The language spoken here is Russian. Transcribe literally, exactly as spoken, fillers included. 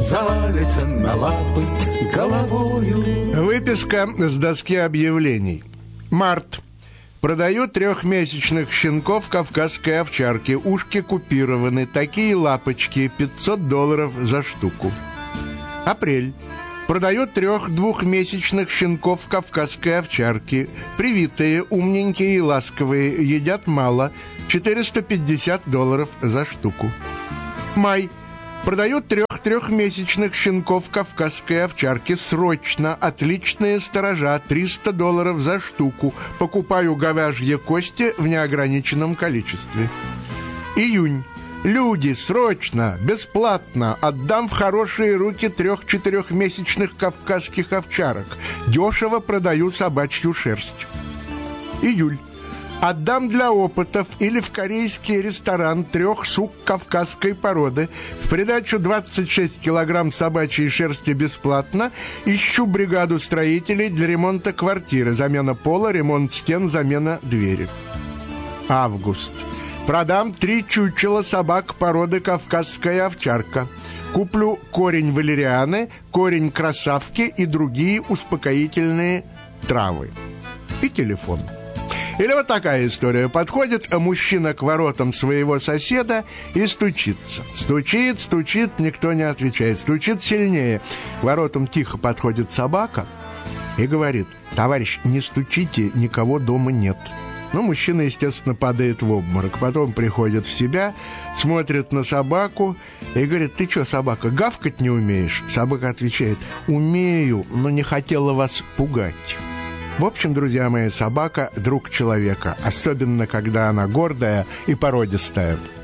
завалится на лапы головою. Выписка с доски объявлений. Март. Продаю трехмесячных щенков кавказской овчарки. Ушки купированы. Такие лапочки. пятьсот долларов за штуку. Апрель. Продаю трех двухмесячных щенков кавказской овчарки. Привитые, умненькие и ласковые. Едят мало. четыреста пятьдесят долларов за штуку. Май. Продаю трех трехмесячных щенков кавказской овчарки. Срочно. Отличные сторожа. триста долларов за штуку. Покупаю говяжьи кости в неограниченном количестве. Июнь. Люди, срочно, бесплатно. Отдам в хорошие руки трех-четырехмесячных кавказских овчарок. Дешево продаю собачью шерсть. Июль. Отдам для опытов или в корейский ресторан трех сук кавказской породы. В придачу двадцать шесть килограмм собачьей шерсти бесплатно. Ищу бригаду строителей для ремонта квартиры. Замена пола, ремонт стен, замена двери. Август. Продам три чучела собак породы кавказская овчарка. Куплю корень валерианы, корень красавки и другие успокоительные травы. И телефон. Или вот такая история. Подходит мужчина к воротам своего соседа и стучится. Стучит, стучит, никто не отвечает. Стучит сильнее. К воротам тихо подходит собака и говорит: товарищ, не стучите, никого дома нет. Ну, мужчина, естественно, падает в обморок. Потом приходит в себя, смотрит на собаку и говорит: ты что, собака, гавкать не умеешь? Собака отвечает: умею, но не хотела вас пугать. В общем, друзья мои, собака – друг человека, особенно когда она гордая и породистая.